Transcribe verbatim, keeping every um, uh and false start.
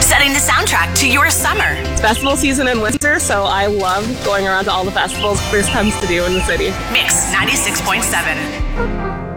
setting the soundtrack to your summer. It's festival season in Windsor, so I love going around to all the festivals there's tons to do in the city. Mix ninety-six point seven.